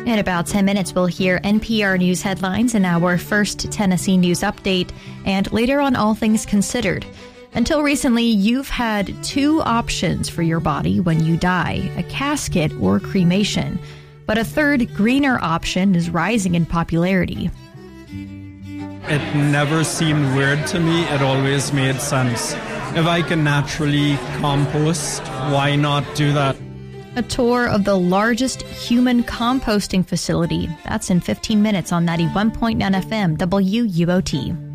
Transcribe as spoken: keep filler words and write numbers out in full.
In about ten minutes, we'll hear N P R News headlines in our first Tennessee News Update, and later on All Things Considered. Until recently, you've had two options for your body when you die, a casket or cremation. But a third, greener option is rising in popularity. It never seemed weird to me. It always made sense. If I can naturally compost, why not do that? A tour of the largest human composting facility. That's in fifteen minutes on ninety-one point nine F M W U O T.